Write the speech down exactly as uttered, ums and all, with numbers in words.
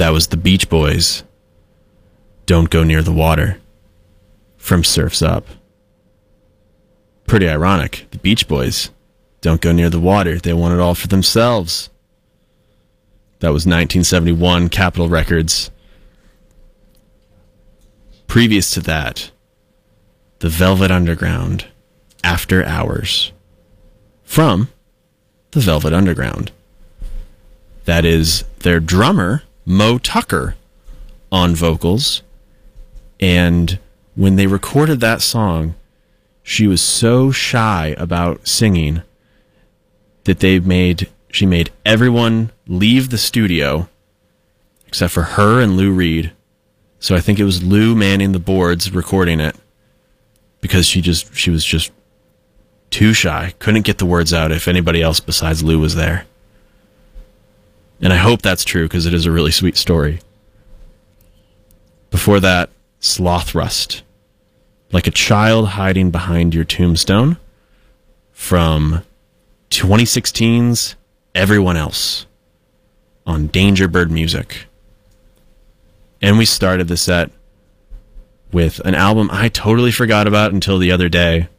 That was the Beach Boys. Don't Go Near the Water from Surf's Up. Pretty ironic. The Beach Boys don't go near the water. They want it all for themselves. That was nineteen seventy-one, Capitol Records. Previous to that, the Velvet Underground, After Hours, from the Velvet Underground. That is their drummer, Mo Tucker, on vocals. And when they recorded that song, she was so shy about singing that they made she made everyone leave the studio except for her and Lou Reed. So I think it was Lou manning the boards recording it because she just she was just too shy, couldn't get the words out if anybody else besides Lou was there. And I hope that's true because it is a really sweet story. Before that, Sloth Rust, Like a Child Hiding Behind Your Tombstone, from twenty sixteen's Everyone Else on Danger Bird Music. And we started the set with an album I totally forgot about until the other day.